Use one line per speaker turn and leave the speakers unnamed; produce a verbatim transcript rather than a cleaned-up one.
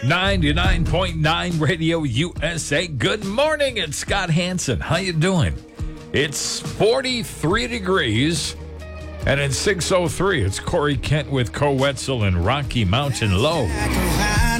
ninety-nine point nine Radio U S A. Good morning. It's Scott Hansen. How you doing? It's forty-three degrees, and at six oh three, it's Corey Kent with Co Wetzel and Rocky Mountain Low.